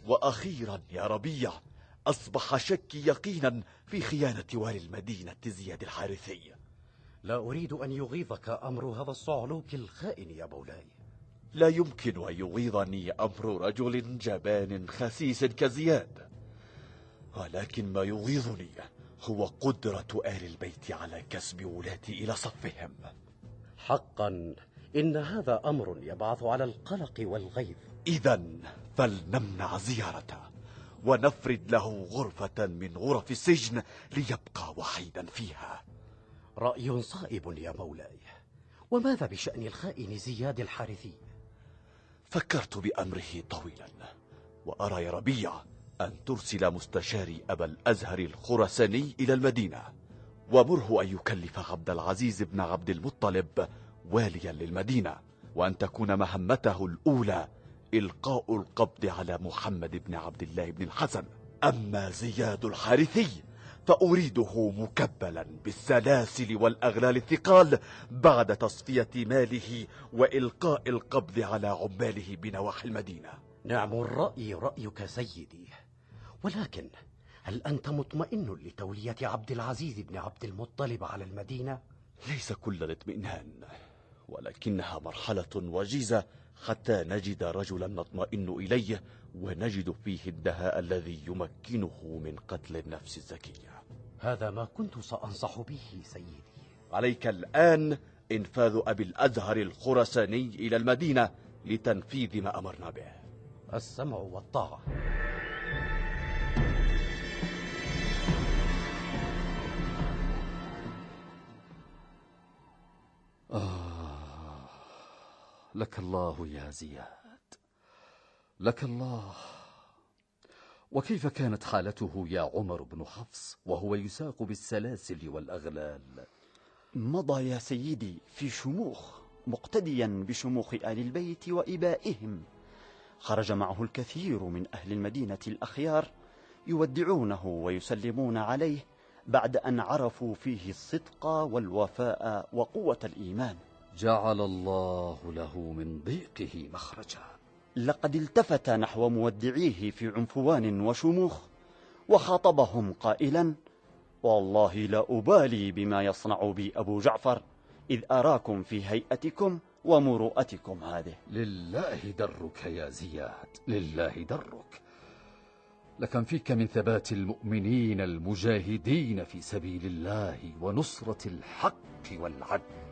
وأخيرا يا ربيع أصبح شكي يقينا في خيانة والي المدينة زياد الحارثي. لا أريد أن يغيظك أمر هذا الصعلوك الخائن يا مولاي. لا يمكن أن يغيظني أمر رجل جبان خسيس كزياد، ولكن ما يغيظني هو قدرة آل البيت على كسب ولاتي إلى صفهم. حقا إن هذا أمر يبعث على القلق والغيظ. إذن فلنمنع زيارته ونفرد له غرفة من غرف السجن ليبقى وحيدا فيها. رأي صائب يا مولاي. وماذا بشأن الخائن زياد الحارثي؟ فكرت بأمره طويلا، وأرى يا ربيع أن ترسل مستشاري أبا الأزهر الخرساني إلى المدينة، ومره أن يكلف عبد العزيز بن عبد المطلب واليا للمدينة، وأن تكون مهمته الأولى إلقاء القبض على محمد بن عبد الله بن الحسن. أما زياد الحارثي فأريده مكبلا بالسلاسل والأغلال الثقال بعد تصفية ماله وإلقاء القبض على عماله بنواحي المدينة. نعم الرأي رأيك سيدي، ولكن هل أنت مطمئن لتولية عبد العزيز بن عبد المطلب على المدينة؟ ليس كل الاطمئنان، ولكنها مرحلة وجيزة حتى نجد رجلا نطمئن إليه ونجد فيه الدهاء الذي يمكنه من قتل النفس الزكية. هذا ما كنت سأنصح به سيدي. عليك الآن إنفاذ أبي الأزهر الخرساني إلى المدينة لتنفيذ ما أمرنا به. السمع والطاعة. لك الله يا زياد، لك الله. وكيف كانت حالته يا عمر بن حفص وهو يساق بالسلاسل والأغلال؟ مضى يا سيدي في شموخ، مقتديا بشموخ آل البيت وإبائهم. خرج معه الكثير من أهل المدينة الأخيار يودعونه ويسلمون عليه بعد أن عرفوا فيه الصدق والوفاء وقوة الإيمان. جعل الله له من ضيقه مخرجا. لقد التفت نحو مودعيه في عنفوان وشموخ وخاطبهم قائلا: والله لا أبالي بما يصنع بي أبو جعفر إذ أراكم في هيئتكم ومروءتكم هذه. لله درك يا زياد، لله درك. لكم فيك من ثبات المؤمنين المجاهدين في سبيل الله ونصرة الحق والعدل.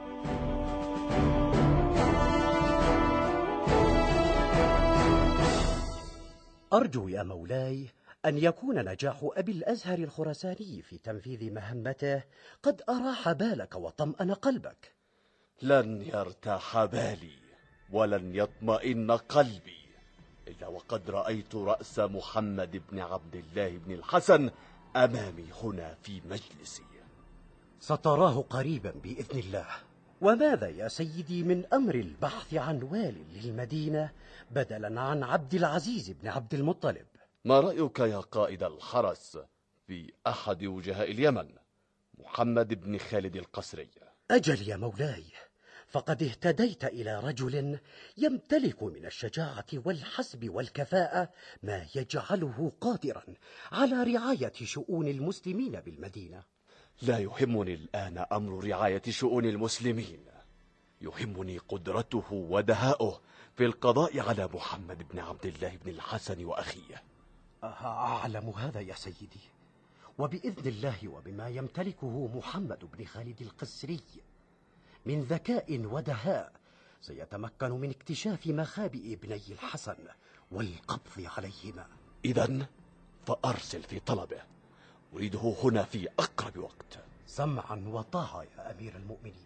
أرجو يا مولاي أن يكون نجاح أبي الأزهر الخرساني في تنفيذ مهمته قد أراح بالك وطمأن قلبك. لن يرتاح بالي ولن يطمئن قلبي إلا وقد رأيت رأس محمد بن عبد الله بن الحسن أمامي هنا في مجلسي. ستراه قريبا بإذن الله. وماذا يا سيدي من أمر البحث عن وال للمدينة بدلا عن عبد العزيز بن عبد المطلب؟ ما رأيك يا قائد الحرس في أحد وجهاء اليمن، محمد بن خالد القسري؟ أجل يا مولاي، فقد اهتديت إلى رجل يمتلك من الشجاعة والحسب والكفاءة ما يجعله قادرا على رعاية شؤون المسلمين بالمدينة. لا يهمني الآن أمر رعاية شؤون المسلمين، يهمني قدرته ودهاؤه في القضاء على محمد بن عبد الله بن الحسن وأخيه. أعلم هذا يا سيدي، وبإذن الله وبما يمتلكه محمد بن خالد القسري من ذكاء ودهاء سيتمكن من اكتشاف مخابئ ابني الحسن والقبض عليهما. إذن فأرسل في طلبه، أريده هنا في أقرب وقت. سمعا وطاعة يا أمير المؤمنين.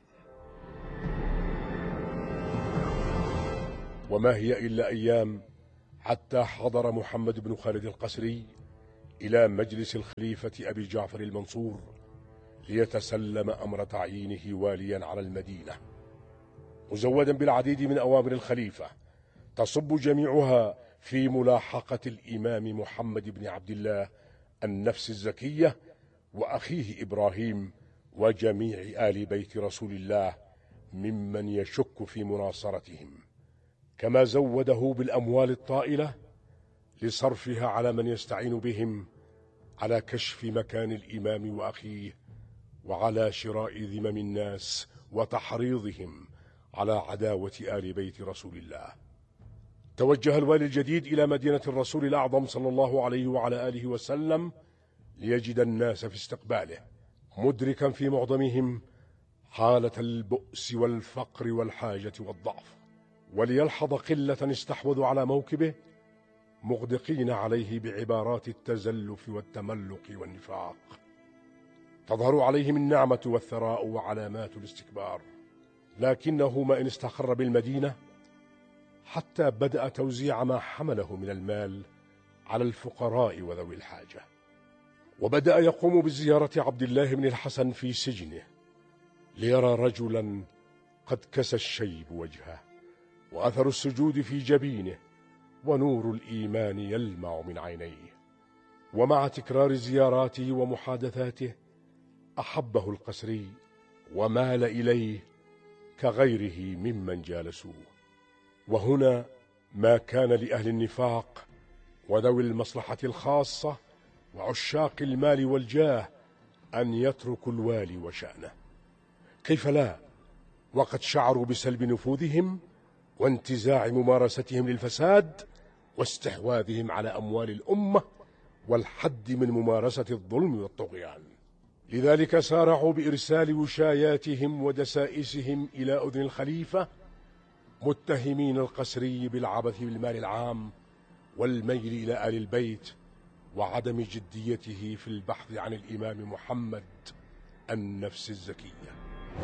وما هي إلا أيام حتى حضر محمد بن خالد القسري إلى مجلس الخليفة أبي جعفر المنصور ليتسلم أمر تعيينه واليا على المدينة، مزودا بالعديد من أوامر الخليفة تصب جميعها في ملاحقة الإمام محمد بن عبد الله النفس الزكية وأخيه إبراهيم وجميع آل بيت رسول الله ممن يشك في مناصرتهم، كما زوده بالأموال الطائلة لصرفها على من يستعين بهم على كشف مكان الإمام وأخيه، وعلى شراء ذمم الناس وتحريضهم على عداوة آل بيت رسول الله. توجه الوالي الجديد إلى مدينة الرسول الأعظم صلى الله عليه وعلى آله وسلم ليجد الناس في استقباله، مدركا في معظمهم حالة البؤس والفقر والحاجة والضعف، وليلحظ قلة استحوذوا على موكبه مغدقين عليه بعبارات التزلف والتملق والنفاق، تظهر عليهم النعمة والثراء وعلامات الاستكبار. لكنه ما إن استقر بالمدينة حتى بدأ توزيع ما حمله من المال على الفقراء وذوي الحاجة، وبدأ يقوم بزيارة عبد الله بن الحسن في سجنه ليرى رجلا قد كسى الشيب وجهه، وأثر السجود في جبينه، ونور الإيمان يلمع من عينيه. ومع تكرار زياراته ومحادثاته أحبه القسري ومال إليه كغيره ممن جالسوه. وهنا ما كان لأهل النفاق وذوي المصلحة الخاصة وعشاق المال والجاه أن يتركوا الوالي وشأنه. كيف لا، وقد شعروا بسلب نفوذهم وانتزاع ممارستهم للفساد واستحواذهم على أموال الأمة والحد من ممارسة الظلم والطغيان. لذلك سارعوا بإرسال وشاياتهم ودسائسهم إلى أذن الخليفة، متهمين القسري بالعبث بالمال العام والميل إلى آل البيت وعدم جديته في البحث عن الإمام محمد النفس الزكية.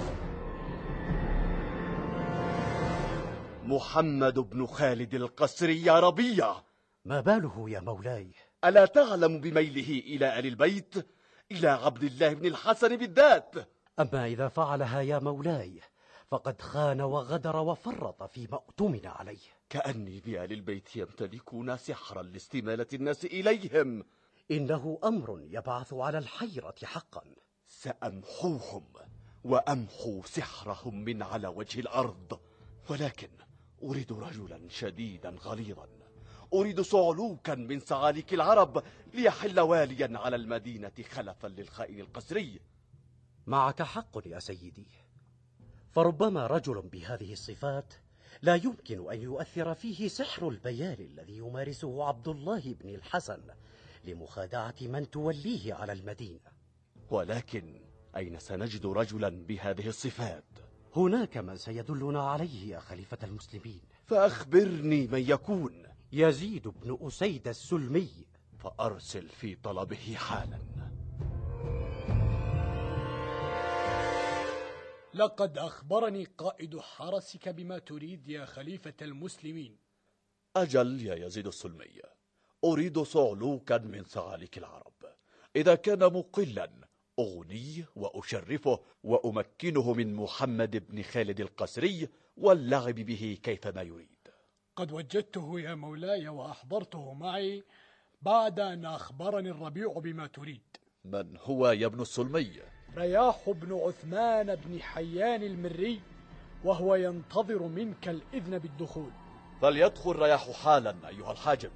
محمد بن خالد القسري يا ربيع، ما باله يا مولاي؟ ألا تعلم بميله إلى آل البيت، إلى عبد الله بن الحسن بالذات؟ أما إذا فعلها يا مولاي فقد خان وغدر وفرط فيما اؤتمن عليه. كأني بآل البيت يمتلكون سحرا لاستمالة الناس إليهم. إنه أمر يبعث على الحيرة حقا. سأمحوهم وأمحو سحرهم من على وجه الأرض، ولكن أريد رجلا شديدا غليظا، أريد صعلوكا من صعاليك العرب ليحل واليا على المدينة خلفا للخائن القسري. معك حق يا سيدي، فربما رجل بهذه الصفات لا يمكن أن يؤثر فيه سحر البيان الذي يمارسه عبد الله بن الحسن لمخادعة من توليه على المدينة. ولكن أين سنجد رجلا بهذه الصفات؟ هناك من سيدلنا عليه يا خليفة المسلمين. فأخبرني من يكون. يزيد بن أسيد السلمي. فأرسل في طلبه حالا. لقد أخبرني قائد حرسك بما تريد يا خليفة المسلمين. أجل يا يزيد السلمي، أريد صعلوكا من صعاليك العرب. إذا كان مقلا أغنيه وأشرفه وأمكنه من محمد بن خالد القسري واللعب به كيفما يريد. قد وجدته يا مولاي وأحضرته معي بعد أن أخبرني الربيع بما تريد. من هو يا ابن السلمي؟ رياح بن عثمان بن حيان المري، وهو ينتظر منك الإذن بالدخول. فليدخل رياح حالا أيها الحاجب.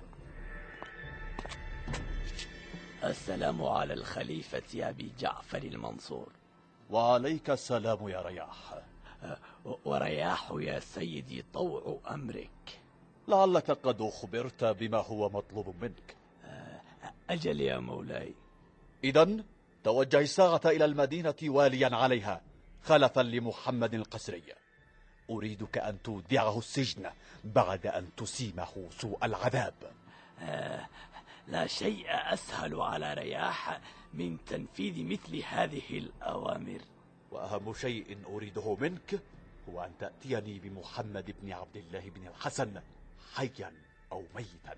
السلام على الخليفة أبي جعفر المنصور. وعليك السلام يا رياح. ورياح يا سيدي طوع أمرك. لعلك قد أخبرت بما هو مطلوب منك. أجل يا مولاي. إذن توجه الساعة إلى المدينة واليا عليها خلفا لمحمد القسري. أريدك أن تودعه السجن بعد أن تسيمه سوء العذاب. لا شيء أسهل على رياح من تنفيذ مثل هذه الأوامر. وأهم شيء أريده منك هو أن تأتيني بمحمد بن عبد الله بن الحسن حيا أو ميتا.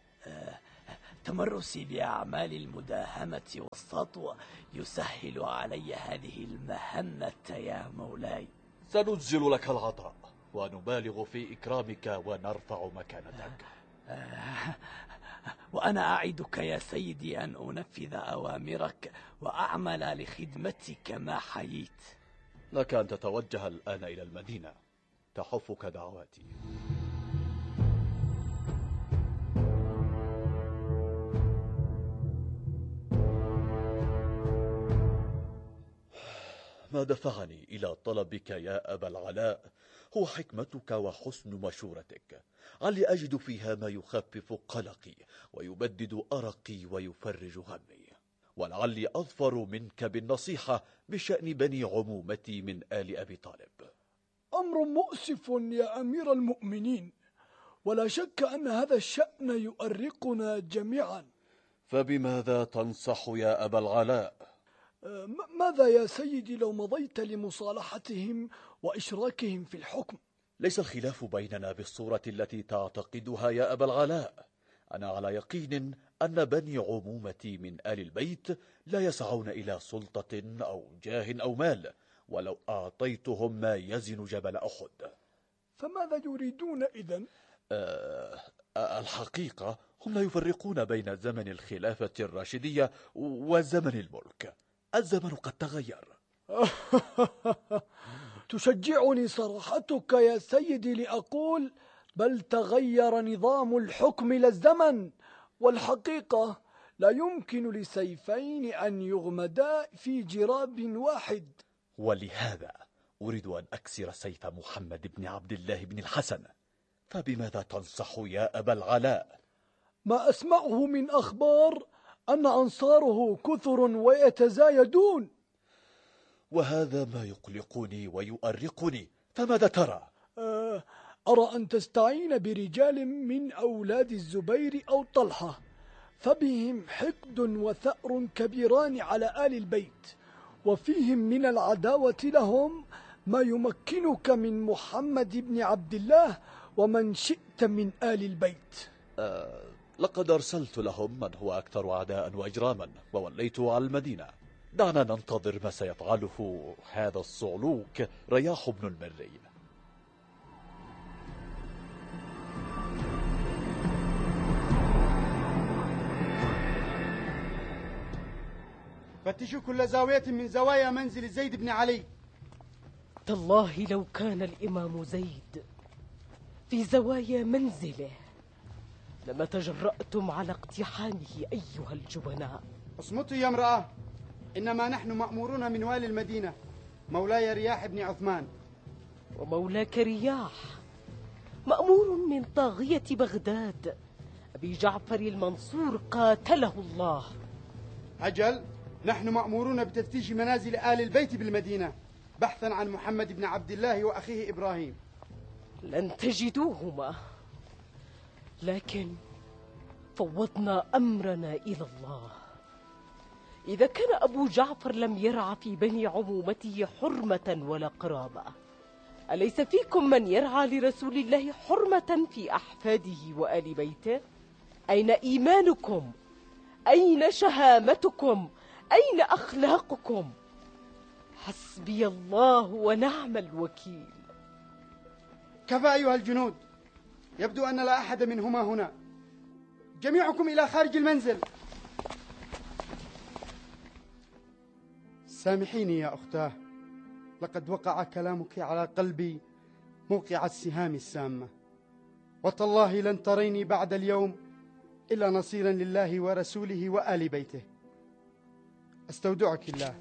تمرسي بأعمال المداهمة والسطو يسهل علي هذه المهمة يا مولاي. سننزل لك العطاء ونبالغ في إكرامك ونرفع مكانتك. وأنا أعدك يا سيدي أن أنفذ أوامرك وأعمل لخدمتك ما حييت. لك أن تتوجه الآن إلى المدينة، تحفك دعواتي. ما دفعني إلى طلبك يا أبا العلاء هو حكمتك وحسن مشورتك، علي أجد فيها ما يخفف قلقي ويبدد أرقي ويفرج همي، ولعلي أظفر منك بالنصيحة بشأن بني عمومتي من آل أبي طالب. أمر مؤسف يا أمير المؤمنين، ولا شك أن هذا الشأن يؤرقنا جميعا. فبماذا تنصح يا أبا العلاء؟ ماذا يا سيدي لو مضيت لمصالحتهم وإشراكهم في الحكم؟ ليس الخلاف بيننا بالصورة التي تعتقدها يا أبا العلاء. أنا على يقين أن بني عمومتي من آل البيت لا يسعون إلى سلطة أو جاه أو مال، ولو أعطيتهم ما يزن جبل أحد. فماذا يريدون إذن؟ الحقيقة هم لا يفرقون بين زمن الخلافة الراشدية وزمن الملك. الزمن قد تغير. تشجعني صراحتك يا سيدي لأقول بل تغير نظام الحكم لا الزمن، والحقيقة لا يمكن لسيفين أن يغمدا في جراب واحد. ولهذا أريد أن أكسر سيف محمد بن عبد الله بن الحسن. فبماذا تنصح يا أبا العلاء؟ ما أسمعه من أخبار أن أنصاره كثر ويتزايدون، وهذا ما يقلقني ويؤرقني. فماذا ترى؟ أرى أن تستعين برجال من أولاد الزبير أو طلحة، فبهم حقد وثأر كبيران على آل البيت، وفيهم من العداوة لهم ما يمكنك من محمد بن عبد الله ومن شئت من آل البيت. لقد أرسلت لهم من هو أكثر عداء وإجراما ووليت على المدينة. دعنا ننتظر ما سيفعله هذا الصعلوك رياح بن المري. فتشوا كل زاوية من زوايا منزل زيد بن علي. تالله لو كان الإمام زيد في زوايا منزله لما تجرأتم على اقتحامه أيها الجبناء. اصمتوا يا امرأة، إنما نحن مأمورون من والي المدينة مولاي رياح بن عثمان. ومولاك رياح مأمور من طاغية بغداد أبي جعفر المنصور قاتله الله. أجل، نحن مأمورون بتفتيش منازل آل البيت بالمدينة بحثا عن محمد بن عبد الله وأخيه إبراهيم. لن تجدوهما، لكن فوضنا أمرنا إلى الله. إذا كان أبو جعفر لم يرعى في بني عمومته حرمة ولا قرابة، أليس فيكم من يرعى لرسول الله حرمة في أحفاده وآل بيته؟ أين إيمانكم؟ أين شهامتكم؟ أين أخلاقكم؟ حسبي الله ونعم الوكيل. كفى أيها الجنود، يبدو أن لا أحد منهما هنا. جميعكم إلى خارج المنزل. سامحيني يا أختاه، لقد وقع كلامك على قلبي موقع السهام السامة، وتالله لن تريني بعد اليوم إلا نصيرا لله ورسوله وآل بيته. أستودعك الله.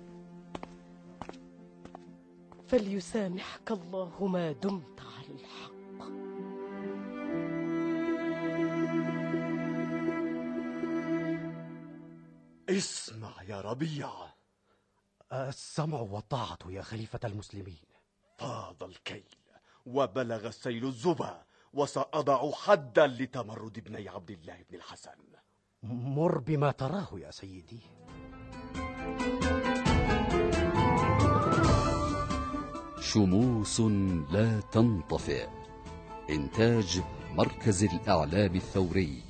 فليسامحك الله ما دمت على الحق. اسمع يا ربيع. السمع والطاعة يا خليفة المسلمين. فاض الكيل وبلغ السيل الزبا، وسأضع حدا لتمرد ابني عبد الله بن الحسن. مر بما تراه يا سيدي. شموس لا تنطفئ. إنتاج مركز الإعلام الثوري.